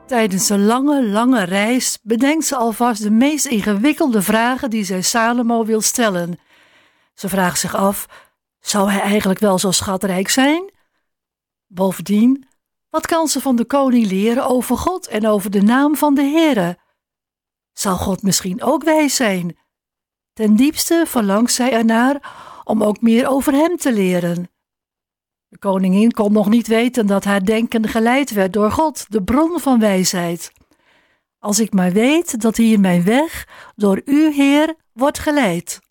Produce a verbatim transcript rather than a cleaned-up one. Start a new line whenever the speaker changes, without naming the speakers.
Tijdens een lange, lange reis bedenkt ze alvast de meest ingewikkelde vragen die zij Salomo wil stellen. Ze vraagt zich af, zou hij eigenlijk wel zo schatrijk zijn? Bovendien, wat kan ze van de koning leren over God en over de naam van de Heere? Zal God misschien ook wijs zijn? Ten diepste verlangt zij ernaar om ook meer over hem te leren. De koningin kon nog niet weten dat haar denken geleid werd door God, de bron van wijsheid. Als ik maar weet dat hier mijn weg door u, Heer, wordt geleid.